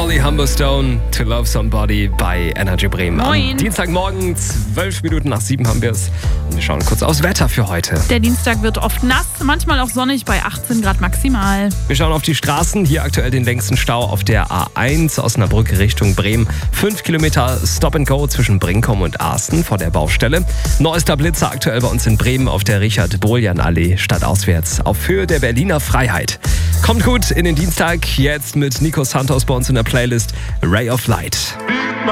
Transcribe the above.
Molly Humberstone, To Love Somebody bei Energy Bremen. Moin. Am Dienstagmorgen, 12 Minuten nach 7 haben wir es. Und wir schauen kurz aufs Wetter für heute. Der Dienstag wird oft nass, manchmal auch sonnig bei 18 Grad maximal. Wir schauen auf die Straßen. Hier aktuell den längsten Stau auf der A1 Osnabrück Richtung Bremen. 5 Kilometer Stop and Go zwischen Brinkum und Arsten vor der Baustelle. Neuester Blitzer aktuell bei uns in Bremen auf der Richard-Boljan-Allee stadtauswärts auf Höhe der Berliner Freiheit. Kommt gut in den Dienstag, jetzt mit Nico Santos bei uns in der Playlist Ray of Light.